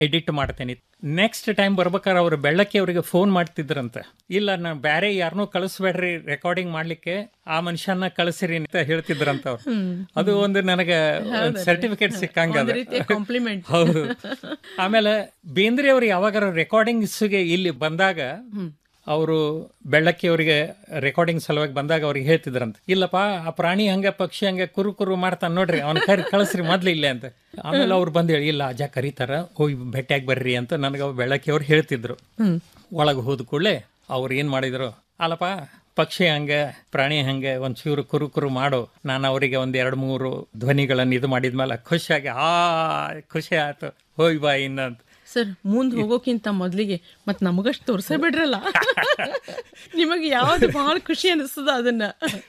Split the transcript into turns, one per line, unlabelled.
Edit ಮಾಡ್ತೇನೆ. Next time ಬರ್ಬೇಕಾದ್ರೆ ಅವ್ರು ಬೆಳ್ಳಕ್ಕೆ ಅವರಿಗೆ ಫೋನ್ ಮಾಡ್ತಿದ್ರಂತ, ಇಲ್ಲ ನಾನು ಬೇರೆ ಯಾರನ್ನೂ ಕಳಿಸ್ಬೇಡ್ರಿ ರೆಕಾರ್ಡಿಂಗ್ ಮಾಡ್ಲಿಕ್ಕೆ, ಆ ಮನುಷ್ಯನ ಕಳಿಸಿರಿ ಅಂತ ಹೇಳ್ತಿದ್ರಂತ ಅವ್ರು. ಅದು ಒಂದು ನನಗೆ ಸರ್ಟಿಫಿಕೇಟ್ ಸಿಕ್ಕಂಗ
ಕಾಂಪ್ಲಿಮೆಂಟ್.
ಹೌದು. ಆಮೇಲೆ ಬೇಂದ್ರೆ ಅವ್ರು ಯಾವಾಗಾರ ರೆಕಾರ್ಡಿಂಗ್ಸ್ಗೆ ಇಲ್ಲಿ ಬಂದಾಗ, ಅವರು ಬೆಳ್ಳಕ್ಕಿ ಅವರಿಗೆ ರೆಕಾರ್ಡಿಂಗ್ ಸಲುವಾಗಿ ಬಂದಾಗ ಅವ್ರಿಗೆ ಹೇಳ್ತಿದ್ರಂತ, ಇಲ್ಲಪ್ಪ ಆ ಪ್ರಾಣಿ ಹಂಗ ಪಕ್ಷಿ ಹಂಗ ಕುರು ಕುರು ಮಾಡ್ತಾನೆ ನೋಡ್ರಿ, ಅವ್ನ ಕಳಿಸ್ರಿ ಮೊದ್ಲು ಇಲ್ಲೇ ಅಂತ. ಆಮೇಲೆ ಅವ್ರು ಬಂದು ಹೇಳಿ, ಇಲ್ಲ ಅಜ್ಜ ಕರೀತಾರ, ಹೋಗಿ ಭೇಟಿಯಾಗಿ ಬರ್ರಿ ಅಂತ ನನಗೆ ಬೆಳ್ಳಕ್ಕಿ ಅವ್ರು ಹೇಳ್ತಿದ್ರು. ಒಳಗೆ ಹೋದ ಕೂಡಲೇ ಅವ್ರು ಏನ್ ಮಾಡಿದ್ರು, ಅಲ್ಲಪ್ಪ ಪಕ್ಷಿ ಹಂಗ ಪ್ರಾಣಿ ಹಂಗೆ ಒಂಚೂರು ಕುರು ಕುರು ಮಾಡು, ನಾನು ಅವರಿಗೆ ಒಂದ್ 2-3 ಧ್ವನಿಗಳನ್ನು ಇದು ಮಾಡಿದ್ಮೇಲೆ ಖುಷಿಯಾಗಿ ಖುಷಿ ಆಯ್ತು, ಹೋಯ್ ಬಾ ಇನ್ನಂತ.
ಸರ್, ಮುಂದೆ ಹೋಗೋಕ್ಕಿಂತ ಮೊದಲಿಗೆ ಮತ್ತೆ ನಮಗಷ್ಟು ತೋರ್ಸೇ ಬಿಡ್ರಲ್ಲ. ನಿಮಗೆ ಯಾವ್ದು ಬಹಳ ಖುಷಿ ಅನಿಸ್ತದ ಅದನ್ನ?